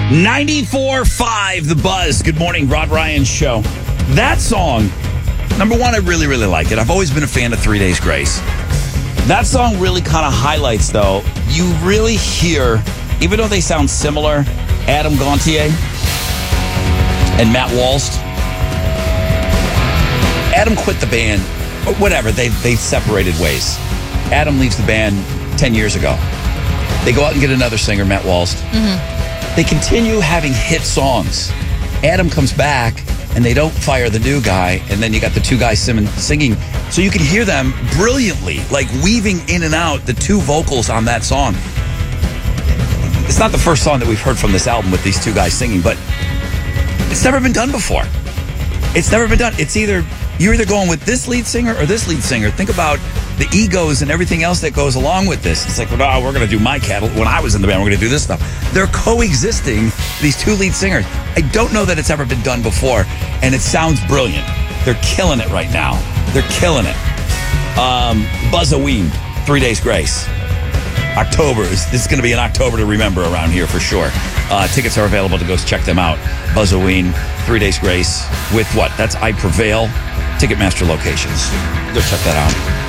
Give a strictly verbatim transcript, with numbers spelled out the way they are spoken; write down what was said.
ninety-four point five The Buzz. Good morning, Rod Ryan Show. That song, number one, I really, really like it. I've always been a fan of Three Days Grace. That song really kind of highlights, though, you really hear, even though they sound similar, Adam Gontier and Matt Walst. Adam quit the band, or whatever, they, they separated ways. Adam leaves the band ten years ago. They go out and get another singer, Matt Walst. Mm-hmm. They continue having hit songs. Adam comes back, and they don't fire the new guy, and then you got the two guys singing. So you can hear them brilliantly, like weaving in and out the two vocals on that song. It's not the first song that we've heard from this album with these two guys singing, but it's never been done before. It's never been done. It's either, you're either going with this lead singer or this lead singer. Think about the egos and everything else that goes along with this. It's like, well, oh, we're going to do my catalog. When I was in the band, we're going to do this stuff. They're coexisting, these two lead singers. I don't know that it's ever been done before, and it sounds brilliant. They're killing it right now. They're killing it. Um, Buzzaween, Three Days Grace. October. Is, this is going to be an October to remember around here for sure. Uh, tickets are available to go check them out. Buzzaween, Three Days Grace with what? That's I Prevail. Ticketmaster locations. Go check that out.